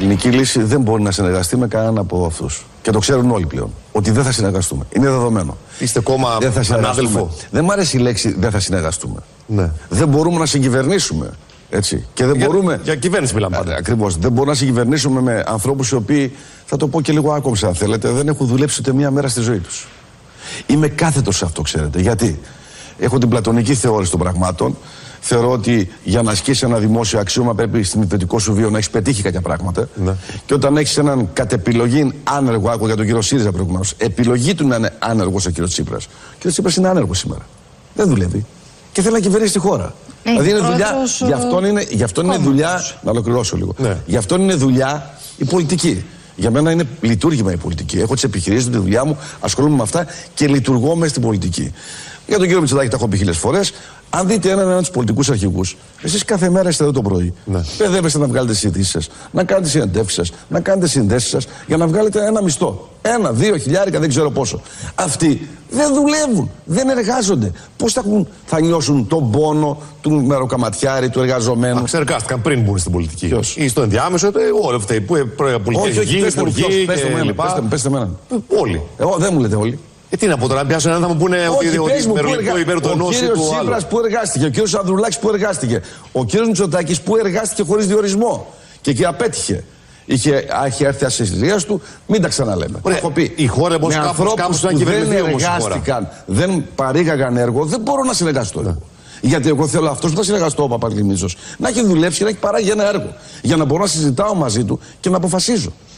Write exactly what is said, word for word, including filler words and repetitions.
ελληνική λύση δεν μπορεί να συνεργαστεί με κανέναν από αυτούς. Και το ξέρουν όλοι πλέον. Ότι δεν θα συνεργαστούμε. Είναι δεδομένο. Είστε κόμμα ανάδελφο. Δεν μου αρέσει η λέξη δεν θα συνεργαστούμε. Ναι. Δεν μπορούμε να συγκυβερνήσουμε. Έτσι. Και δεν για, μπορούμε. Για κυβέρνηση μιλάμε πάντα. Ακριβώς. Δεν μπορούμε να συγκυβερνήσουμε με ανθρώπους οι οποίοι, θα το πω και λίγο άκομψα αν θέλετε, δεν έχουν δουλέψει ούτε μία μέρα στη ζωή τους. Είμαι κάθετος σε αυτό, ξέρετε. Γιατί έχω την πλατωνική θεώρηση των πραγμάτων. Θεωρώ ότι για να ασκήσει ένα δημόσιο αξίωμα πρέπει στην ιδιωτικό σου βίο να έχει πετύχει κάποια πράγματα. Ναι. Και όταν έχει έναν κατ' επιλογή άνεργο, άκουγα για τον κύριο ΣΥΡΙΖΑ προηγουμένως, επιλογή του να είναι άνεργος ο κύριο Τσίπρας. Ο κύριο Τσίπρας είναι άνεργος σήμερα. Δεν δουλεύει. Και θέλει να κυβερνήσει τη χώρα. Ε, δηλαδή είναι δουλειά. Γι' αυτό είναι, γι αυτό είναι δουλειά. Να ολοκληρώσω λίγο. Ναι. Γι' αυτό είναι δουλειά η πολιτική. Για μένα είναι λειτουργήμα η πολιτική. Έχω τις επιχειρήσεις, τη δουλειά μου, ασχολούμαι με αυτά και λειτουργώ μέσα στην πολιτική. Για τον κύριο Μητσοτάκη τα έχω πει χίλιες φορές. Αν δείτε έναν έναν του πολιτικούς αρχηγούς, εσείς κάθε μέρα είστε εδώ το πρωί. Ναι. Παιδεύεστε να βγάλετε τις ειδήσεις σας, να κάνετε συνεντεύξεις σας, να κάνετε συνδέσεις σας για να βγάλετε ένα μισθό. Ένα, δύο χιλιάρικα, δεν ξέρω πόσο. Αυτοί δεν δουλεύουν, δεν εργάζονται. Πώς θα, θα νιώσουν τον πόνο του μεροκαματιάρη, του εργαζομένου. Α, ξεργάστηκαν πριν μπουν στην πολιτική. Ποιος? Ή στο ενδιάμεσο, όλοι αυτοί που πολιτικοί, υπουργοί και πέστε με έναν. Όλοι. Εγώ δεν μου λέτε όλοι. Ε, τι να πω τώρα, να πιάσω έναν θα μου πούνε ότι είναι υπέρ του ενός ή του άλλου. Ο κύριος Τσίπρας που εργάστηκε, ο κύριος Ανδρουλάκης που εργάστηκε, ο κύριος Μητσοτάκης που εργάστηκε χωρίς διορισμό και εκεί απέτυχε. Είχε, είχε έρθει ασυστηρίας του, μην τα ξαναλέμε. Ωραία, έχω πει, η χώρα με ανθρώπους που δεν εργάστηκαν, δεν παρήγαγαν έργο, δεν μπορώ να συνεργαστώ. Ναι. Γιατί εγώ θέλω αυτός που θα συνεργαστώ, ο Παπαγκλημίζος, να έχει δουλέψει και να έχει παράγει ένα έργο. Για να μπορώ να συζητάω μαζί του και να αποφασίζω.